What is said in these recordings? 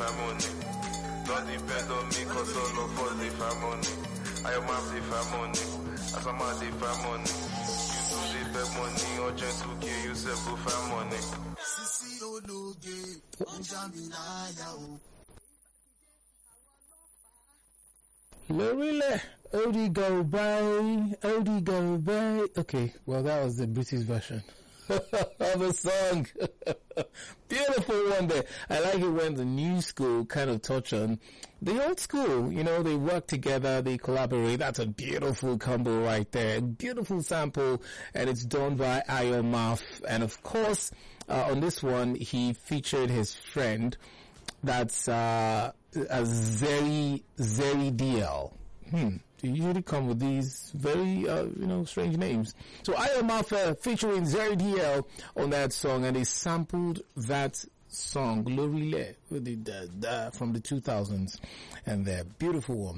money. Don't depend on me, cause all of us they find money. I am out they find money. As I'm out they find money. You do they beg money, or just to kill yourself to find money. Sisi Ologe, Onjaminaya. Lorile, Odi go by. Okay, well that was the British version of a song. Beautiful one there. I like it when the new school kind of touch on the old school. You know, they work together, they collaborate. That's a beautiful combo right there. Beautiful sample, and it's done by Ayomaf. And of course, on this one, he featured his friend. That's a Zeri DL. They usually come with these very, strange names. So Ayomaf featuring Zeri DL on that song, and they sampled that song, Lorile, from the 2000s. And they're beautiful one.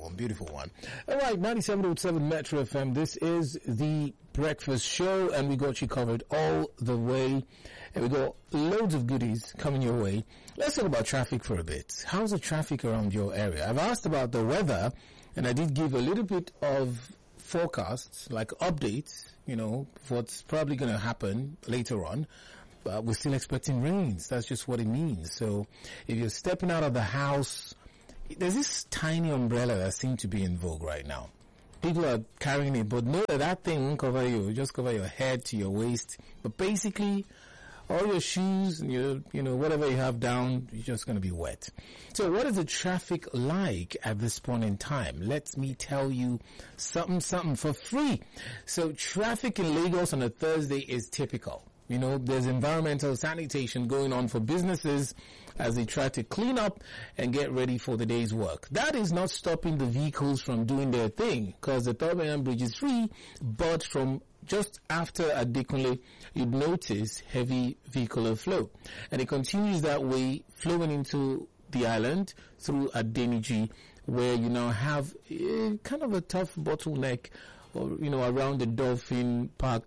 All right, 97.7 Metro FM. This is the breakfast show, and we got you covered all the way. And we got loads of goodies coming your way. Let's talk about traffic for a bit. How's the traffic around your area? I've asked about the weather, and I did give a little bit of forecasts, like updates, what's probably going to happen later on. But we're still expecting rains. That's just what it means. So if you're stepping out of the house, there's this tiny umbrella that seems to be in vogue right now. People are carrying it, but know that thing won't cover you. It'll just cover your head to your waist. But basically, all your shoes and your, whatever you have down, you're just going to be wet. So what is the traffic like at this point in time? Let me tell you something for free. So traffic in Lagos on a Thursday is typical. There's environmental sanitation going on for businesses as they try to clean up and get ready for the day's work. That is not stopping the vehicles from doing their thing, because the Third Bridge is free, but from just after Adekunle, you'd notice heavy vehicular flow. And it continues that way, flowing into the island through Adeniji, where you now have kind of a tough bottleneck, around the Dolphin Park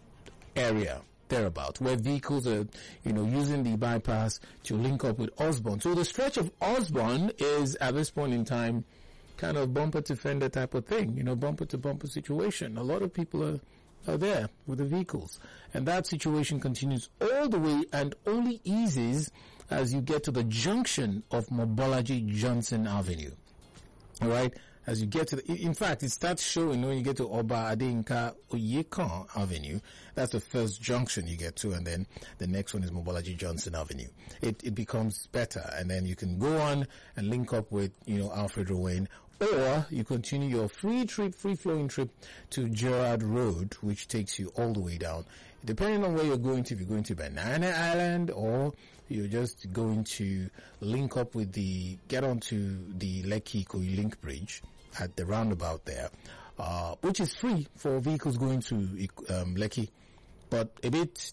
area. Thereabout, where vehicles are, using the bypass to link up with Osborne. So the stretch of Osborne is, at this point in time, kind of bumper to fender type of thing, bumper to bumper situation. A lot of people are there with the vehicles. And that situation continues all the way and only eases as you get to the junction of Mobolaji Johnson Avenue. All right? As you get to in fact, it starts showing when you get to Oba Adeyinka Oyekan Avenue. That's the first junction you get to, and then the next one is Mobolaji Johnson Avenue. It becomes better, and then you can go on and link up with, Alfred Rowan, or you continue your free-flowing trip to Gerard Road, which takes you all the way down. Depending on where you're going to, if you're going to Banana Island, or you're just going to link up with get onto the Lekki Ikoyi Link Bridge at the roundabout there, which is free for vehicles going to Lekki, but a bit,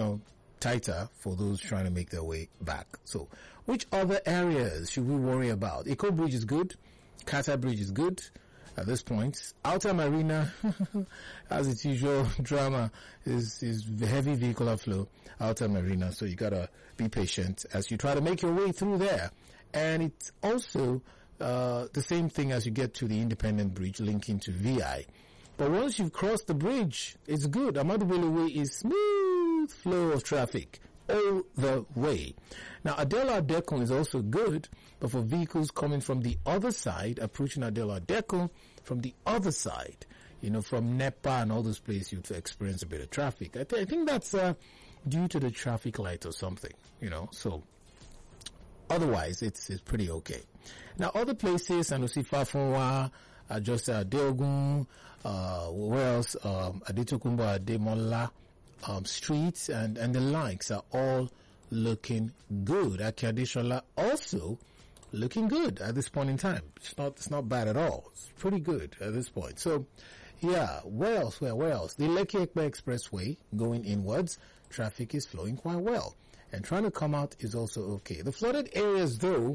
tighter for those trying to make their way back. So, which other areas should we worry about? Eko Bridge is good. Kata Bridge is good. At this point, Outer Marina, as its usual drama, is heavy vehicular flow, Outer Marina. So you gotta be patient as you try to make your way through there. And it's also the same thing as you get to the Independent Bridge linking to VI. But once you've crossed the bridge, it's good. Ahmadu Bello Way is smooth flow of traffic all the way. Now, Adela Dekon is also good, but for vehicles coming from the other side, approaching Adela Dekon from the other side, from Nepa and all those places, you'd experience a bit of traffic. I think that's due to the traffic light or something, so otherwise it's pretty okay. Now, other places, Sanusi Fafunwa, just Adeogun, where else, Adetokunbo Ademola, streets and the likes are all looking good. Akiadeshola also looking good at this point in time. It's not bad at all. It's pretty good at this point. So, yeah, where else? The Lekki Ekpe Expressway going inwards, traffic is flowing quite well. And trying to come out is also okay. The flooded areas, though,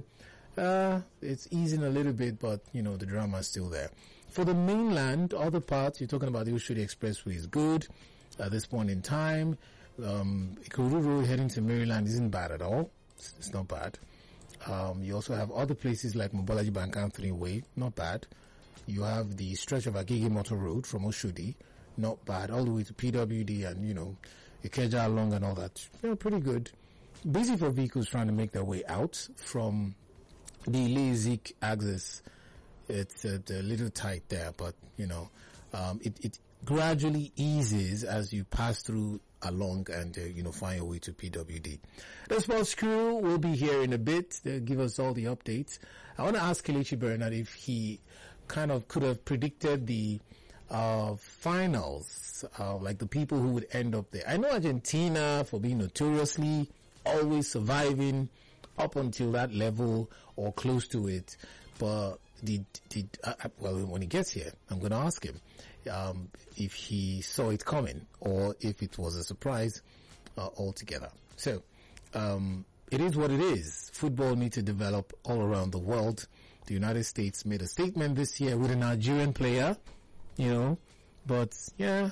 it's easing a little bit, but, the drama is still there. For the mainland, other parts, you're talking about the Oshodi Expressway is good at this point in time. Ikorodu Road heading to Maryland isn't bad at all. It's not bad. You also have other places like Mobolaji Bank Anthony Way, not bad. You have the stretch of Agege Motor Road from Oshodi, not bad, all the way to PWD and, Ikeja along and all that. Pretty good. Busy for vehicles trying to make their way out from the Lezik axis. It's a little tight there, but, it gradually eases as you pass through along and, find your way to PWD. The sports crew will be here in a bit. They'll give us all the updates. I want to ask Kelechi Bernard if he kind of could have predicted the finals, like the people who would end up there. I know Argentina, for being notoriously always surviving up until that level or close to it, but when he gets here, I'm going to ask him if he saw it coming or if it was a surprise altogether. So, it is what it is. Football needs to develop all around the world. The United States made a statement this year with a Nigerian player, but yeah,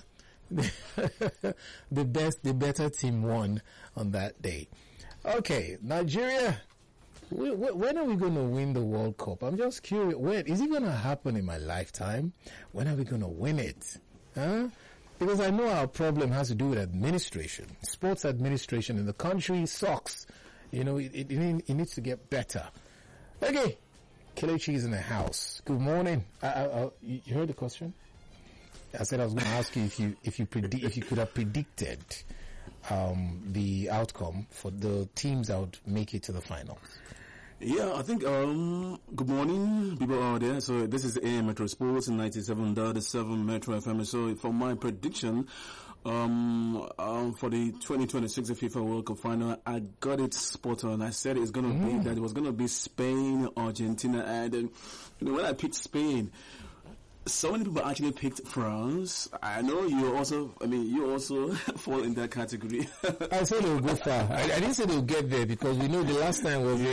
the better team won on that day. Okay, Nigeria. When are we going to win the World Cup? I'm just curious. When is it going to happen in my lifetime? When are we going to win it? Huh? Because I know our problem has to do with administration. Sports administration in the country sucks. It needs to get better. Okay, Kelechi is in the house. Good morning. You heard the question? I said I was going to ask you if you could have predicted the outcome for the teams that would make it to the finals. Yeah, I think, good morning, people out there. So this is AM Metro Sports 97.7 Metro FM. So for my prediction, for the 2026 FIFA World Cup final, I got it spot on. I said it was going to be Spain, Argentina, and when I picked Spain, so many people actually picked France. I know you also fall in that category. I said they'll go far. I didn't say they'll get there because we know the last time was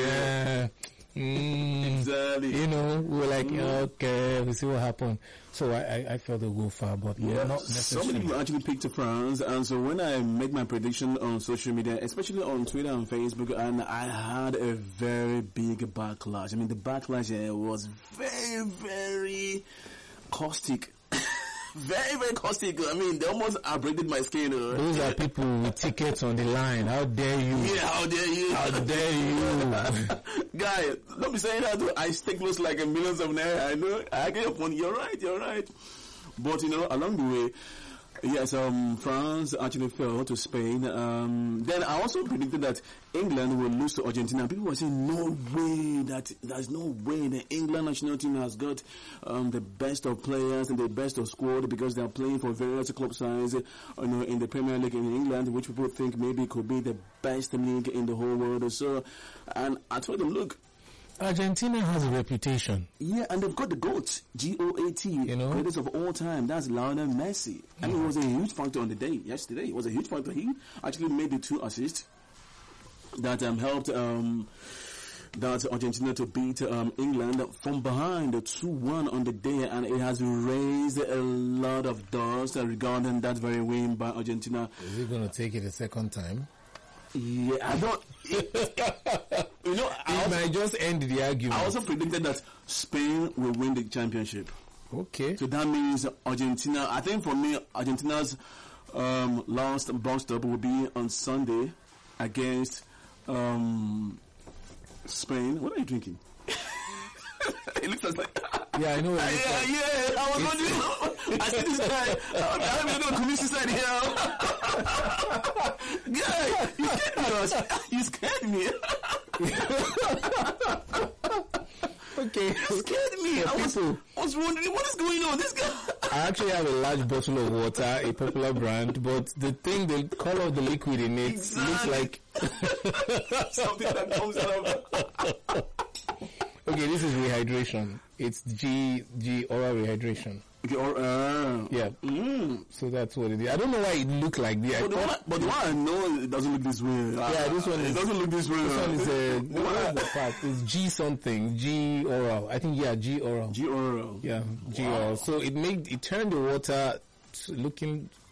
exactly. We were like, okay, we'll see what happened. So I felt they'll go far, but not necessarily. So many people actually picked France, and so when I make my prediction on social media, especially on Twitter and Facebook, and I had a very big backlash. The backlash was very, very caustic. Very, very caustic. They almost abraded my skin. Those are people with tickets on the line. How dare you? Yeah, how dare you? How dare you? Guy, don't be saying that. I stake close like millions of naira. I know. I get your point. You're right. But, along the way, yes, France actually fell to Spain. Then I also predicted that England will lose to Argentina. People were saying, no way, there's no way the England national team has got the best of players and the best of squad because they are playing for various club sides, in the Premier League in England, which people think maybe could be the best league in the whole world or so. And I told them, look, Argentina has a reputation. Yeah, and they've got the GOAT, G-O-A-T, greatest of all time. That's Lionel Messi. It was a huge factor on the day, yesterday. It was a huge factor. He actually made the 2 assists that helped that Argentina to beat England from behind 2-1 on the day, and it has raised a lot of dust regarding that very win by Argentina. Is he going to take it a second time? Yeah, I don't. I might just end the argument. I also predicted that Spain will win the championship. Okay. So that means Argentina. I think for me, Argentina's last box stop will be on Sunday against Spain. What are you drinking? It looks like. Yeah, I know. Yeah. I was wondering. I see this guy. I'm going to commit suicide here. Guy, you scared me. Okay. You scared me. I was wondering what is going on. This guy. I actually have a large bottle of water, a popular brand, but the color of the liquid in it looks like something that comes out of. Okay, this is rehydration. It's G oral rehydration. Yeah. So that's what it is. I don't know why it looked like that. But the one I know, it doesn't look this way. Yeah, this one it doesn't look this way. This one is what's the part? It's G something. G oral. I think G oral. G oral. Yeah, G oral. So it turned the water looking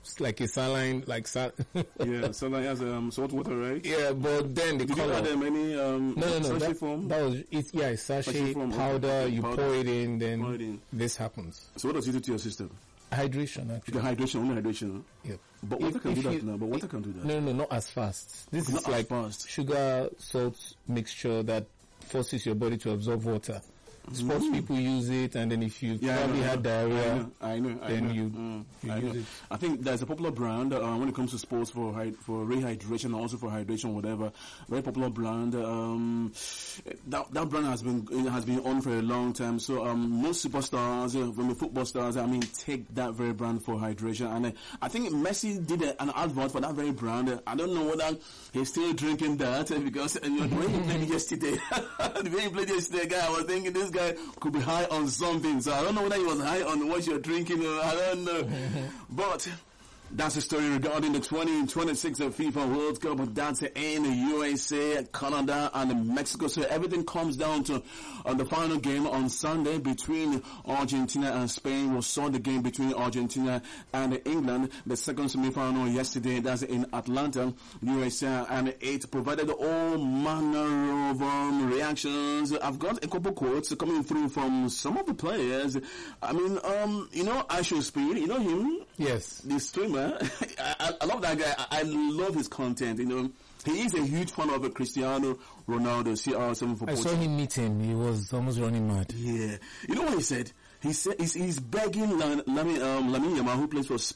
like a saline, Yeah, so like has salt water, right? Yeah, but then the Did color. you add them any No. sachet form? That was it. Yeah, it's sachet form, powder. okay, You powder. pour it in, then Pour it in. this happens. So what does it do to your system? Hydration, The actually. hydration, only hydration. Huh? Yep. But water can do that you- now. But water can do that. No, not as fast. This Not is as like fast. sugar salt mixture that forces your body to absorb water. Sports people use it, and then if you probably had diarrhea, I know. then you I know. use it. I think there's a popular brand when it comes to sports for rehydration and also for hydration, whatever. Very popular brand. That brand has been on for a long time. So most superstars, from the football stars, take that very brand for hydration. And I think Messi did an advert for that very brand. I don't know whether he's still drinking that because the way he played yesterday, guy, I was thinking this guy could be high on something. So I don't know whether he was high on what you're drinking. I don't know. But that's the story regarding the 2026 FIFA World Cup. That's in the USA, Canada, and Mexico. So everything comes down to the final game on Sunday between Argentina and Spain. We saw the game between Argentina and England. The second semi-final yesterday, that's in Atlanta, USA, and it provided all manner of reactions. I've got a couple quotes coming through from some of the players. Aisho Speed, you know him? Yes. The streamer. I love that guy. I love his content. He is a huge fan of Cristiano Ronaldo. CR7 for I saw him meet him. He was almost running mad. Yeah. You know what he said? He said he's begging Lamine Yamal, who plays for